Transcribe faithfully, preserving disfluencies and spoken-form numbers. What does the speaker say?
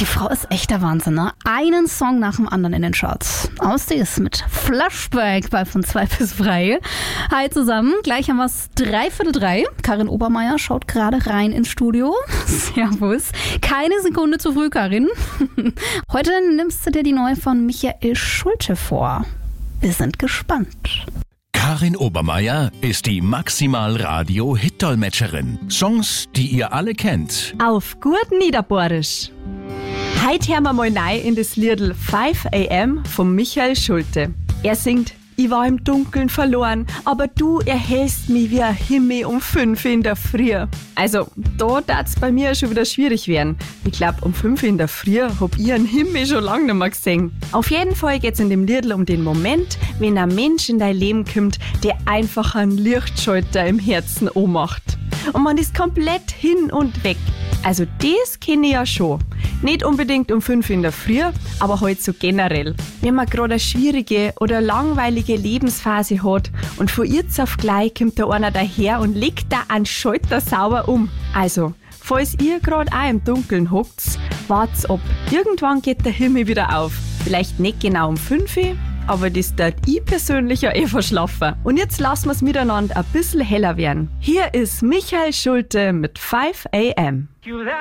Die Frau ist echt der Wahnsinn, ne? Einen Song nach dem anderen in den Charts. Aus die ist mit Flashback bei von zwei bis drei. Hi zusammen, gleich haben wir es dreiviertel drei. Karin Obermeier schaut gerade rein ins Studio. Servus. Keine Sekunde zu früh, Karin. Heute nimmst du dir die neue von Michael Schulte vor. Wir sind gespannt. Karin Obermeier ist die Maximal-Radio-Hit-Dolmetscherin. Songs, die ihr alle kennt. Auf gut Niederbohrisch. Heute hören wir mal rein in das Liedl five a m von Michael Schulte. Er singt: Ich war im Dunkeln verloren, aber du erhellst mich wie ein Himmel um fünf in der Früh. Also, da darf's bei mir schon wieder schwierig werden. Ich glaub, um fünf in der Früh hab ich einen Himmel schon lange nicht mehr gesehen. Auf jeden Fall geht's in dem Liedl um den Moment, wenn ein Mensch in dein Leben kommt, der einfach einen Lichtschalter im Herzen anmacht. Und man ist komplett hin und weg. Also das kenne ich ja schon. Nicht unbedingt um fünf in der Früh, aber halt so generell. Wenn man gerade eine schwierige oder langweilige Lebensphase hat und von jetzt auf gleich kommt da einer daher und legt da einen Schalter sauber um. Also, falls ihr gerade auch im Dunkeln hockt, wart's ab. Irgendwann geht der Himmel wieder auf. Vielleicht nicht genau um fünf, aber das tut ich persönlich ja eh verschlafen. Und jetzt lassen wir's miteinander ein bisschen heller werden. Hier ist Michael Schulte mit five a m